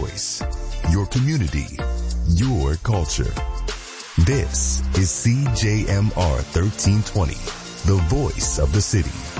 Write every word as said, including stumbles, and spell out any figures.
voice, your community, your culture. This is C J M R thirteen twenty, the voice of the city.